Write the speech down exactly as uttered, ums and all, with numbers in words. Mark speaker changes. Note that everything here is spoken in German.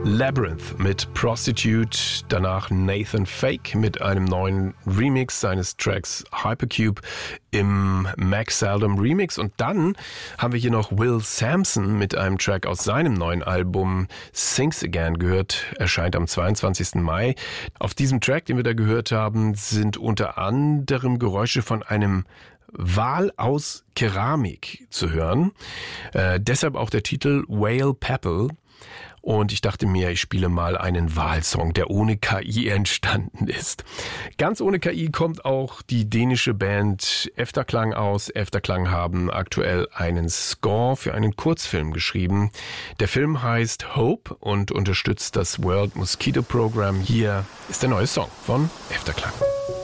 Speaker 1: Labyrinth mit Prostitute, danach Nathan Fake mit einem neuen Remix seines Tracks Hypercube im Max Seldom Remix, und dann haben wir hier noch Will Sampson mit einem Track aus seinem neuen Album Sings Again gehört, erscheint am zweiundzwanzigsten Mai. Auf diesem Track, den wir da gehört haben, sind unter anderem Geräusche von einem Wal aus Keramik zu hören. Äh, deshalb auch der Titel Whale Pebble. Und ich dachte mir, ich spiele mal einen Walsong, der ohne K I entstanden ist. Ganz ohne K I kommt auch die dänische Band Efterklang aus. Efterklang haben aktuell einen Score für einen Kurzfilm geschrieben. Der Film heißt Hope und unterstützt das World Mosquito Program. Hier ist der neue Song von Efterklang.